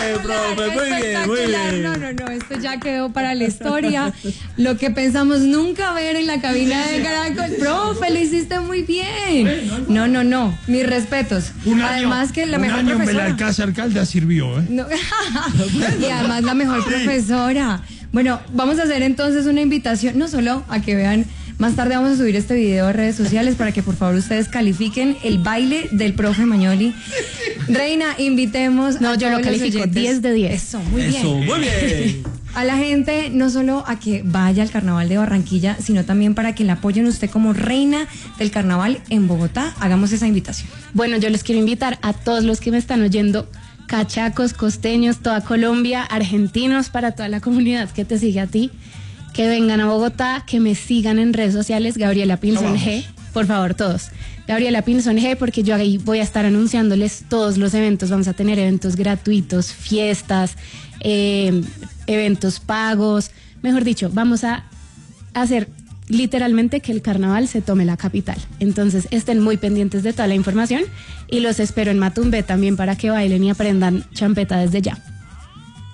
profe, muy bien, muy bien. No, esto ya quedó para la historia. Lo que pensamos nunca ver en la cabina de Caracol. Profe, lo hiciste muy bien. No, mis respetos. Además que la mejor profesora. Un año en Belalcázar Caldas sirvió, ¿eh? No. Y además la mejor profesora. Bueno, vamos a hacer entonces una invitación, no solo a que vean. Más tarde vamos a subir este video a redes sociales para que por favor ustedes califiquen el baile del profe Magnoli. Reina, invitemos. No, yo lo califico 10 de 10. Eso, muy bien. Eso, muy bien. A la gente, no solo a que vaya al Carnaval de Barranquilla, sino también para que la apoyen usted como reina del Carnaval en Bogotá. Hagamos esa invitación. Bueno, yo les quiero invitar a todos los que me están oyendo, cachacos, costeños, toda Colombia, argentinos, para toda la comunidad que te sigue a ti, que vengan a Bogotá, que me sigan en redes sociales, Gabriela Pinzón G, por favor, todos. Gabriela Pinzón G, porque yo ahí voy a estar anunciándoles todos los eventos. Vamos a tener eventos gratuitos, fiestas, eventos pagos. Mejor dicho, vamos a hacer literalmente que el carnaval se tome la capital. Entonces estén muy pendientes de toda la información y los espero en Matumbé también para que bailen y aprendan champeta desde ya.